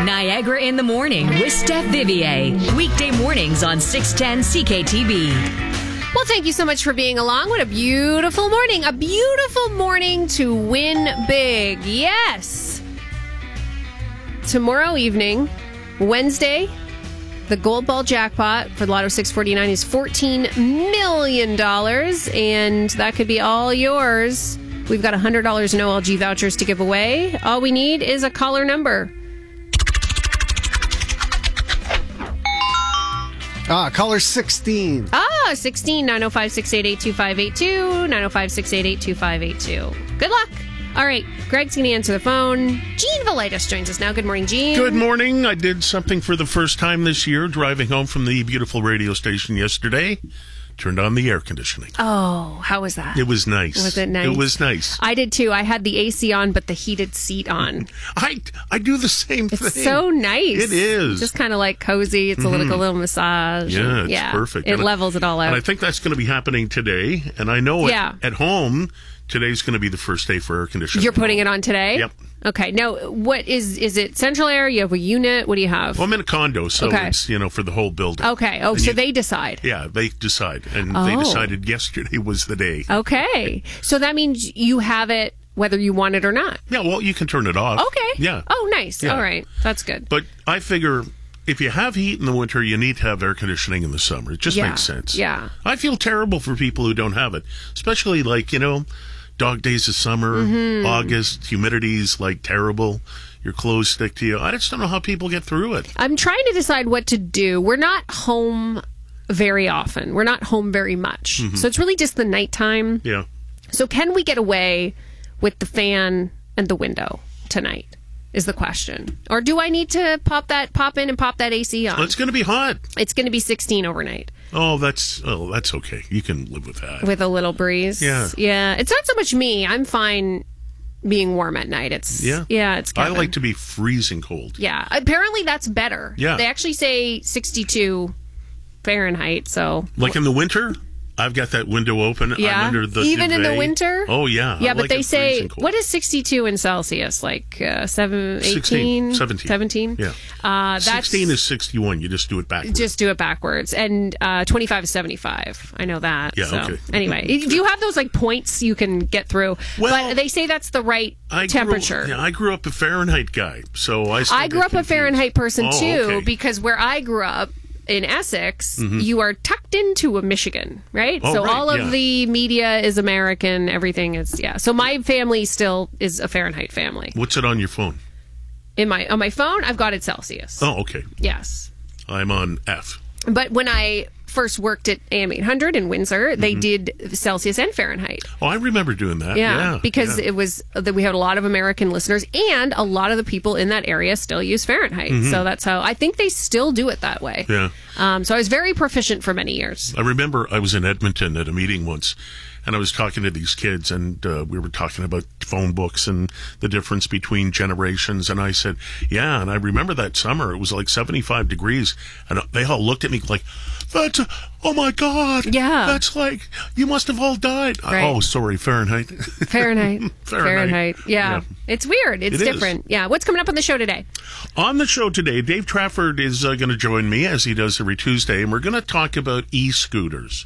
Niagara in the Morning with Steph Vivier. Weekday mornings on 610 CKTB. Well, thank you so much for being along. What a beautiful morning. A beautiful morning to win big. Yes. Tomorrow evening, Wednesday, the Gold Ball jackpot for Lotto 649 is $14 million, and that could be all yours. We've got $100 in OLG vouchers to give away. All we need is a caller number. Caller 16. 16 905 688 2582 905 688 2582. Good luck. All right, Greg's going to answer the phone. Gene Velitis joins us now. Good morning, Gene. Good morning. I did something for the first time this year, driving home from the beautiful radio station yesterday. Turned on the air conditioning. Oh, how was that? It was nice. Was it nice? It was nice. I did too. I had the AC on, but the heated seat on. I do the same thing. It's so nice. It is. Just kind of like cozy. It's a little massage. Yeah, it's perfect. It levels it all out. And I think that's going to be happening today. And I know at home, today's going to be the first day for air conditioning. You're putting it on today? Yep. Okay. Now, what is it central air? You have a unit? What do you have? Well, I'm in a condo, so it's, for the whole building. Okay. Oh, so they decide. Yeah, they decide. And they decided yesterday was the day. Okay. So that means you have it whether you want it or not. Yeah, well, you can turn it off. Okay. Yeah. Oh, nice. Yeah. All right. That's good. But I figure if you have heat in the winter, you need to have air conditioning in the summer. It just makes sense. Yeah. I feel terrible for people who don't have it, especially dog days of summer, August, humidity's terrible. Your clothes stick to you. I just don't know how people get through it. I'm trying to decide what to do. We're not home very often. We're not home very much. Mm-hmm. So it's really just the nighttime. Yeah. So can we get away with the fan and the window tonight is the question. Or do I need to pop in and pop that AC on? Well, it's going to be hot. It's going to be 16 overnight. Oh, that's okay. You can live with that. With a little breeze. Yeah. Yeah. It's not so much me. I'm fine being warm at night. It's Kevin. I like to be freezing cold. Yeah. Apparently that's better. Yeah. They actually say 62 Fahrenheit, so like in the winter, I've got that window open. Yeah. I'm under the even duvet. in the winter? Oh, yeah. Yeah, but they say, what is 62 in Celsius? Like 17? 17? Yeah. That's 16 is 61. You just do it backwards. Just do it backwards. And 25 is 75. I know that. Yeah, so. okay. Anyway, do you have those points you can get through? Well, but they say that's the right temperature. I grew up a Fahrenheit guy, so I grew up a Fahrenheit person too, okay. because where I grew up, in Essex, you are tucked into a Michigan, right? Oh, so right, all of the media is American. Everything is, So my family still is a Fahrenheit family. What's it on your phone? On my phone, I've got it Celsius. Oh, okay. Yes. I'm on F. But when I first worked at AM 800 in Windsor, they did Celsius and Fahrenheit. Oh, I remember doing that. Yeah, because it was that we had a lot of American listeners, and a lot of the people in that area still use Fahrenheit. So that's how I think they still do it that way. Yeah. So I was very proficient for many years. I remember I was in Edmonton at a meeting once, and I was talking to these kids, and we were talking about phone books and the difference between generations. And I said, and I remember that summer, it was like 75 degrees, and they all looked at me like, oh my God. Yeah. That's like, you must have all died. Right. Oh, sorry, Fahrenheit. Fahrenheit. Yeah. It's weird. It's different. Yeah. What's coming up on the show today? On the show today, Dave Trafford is going to join me, as he does every Tuesday, and we're going to talk about e-scooters.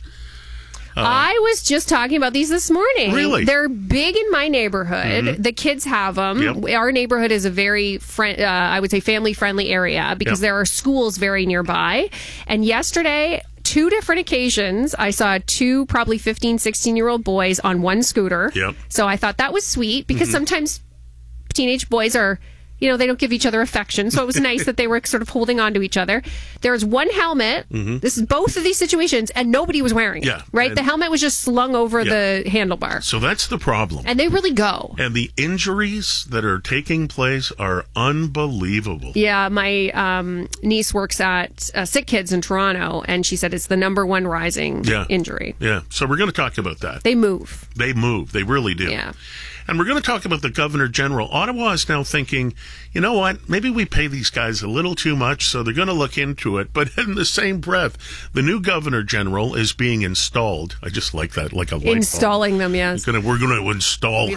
I was just talking about these this morning. Really? They're big in my neighborhood. The kids have them. Yep. Our neighborhood is a very, I would say, family-friendly area because there are schools very nearby. And yesterday, 2 different occasions, I saw 2 probably 15, 16-year-old boys on one scooter. Yep. So I thought that was sweet because sometimes teenage boys are... they don't give each other affection. So it was nice that they were sort of holding on to each other. There's one helmet. This is both of these situations, and nobody was wearing it. Right? The helmet was just slung over the handlebar. So that's the problem. And they really go. And the injuries that are taking place are unbelievable. Yeah, my niece works at Sick Kids in Toronto, and she said it's the number 1 rising injury. Yeah. So we're going to talk about that. They move. They move. They really do. Yeah. And we're going to talk about the Governor General. Ottawa is now thinking, you know what, maybe we pay these guys a little too much, so they're going to look into it. But in the same breath, the new Governor General is being installed. I just like that, like a light bulb. Installing them, yes. We're going to install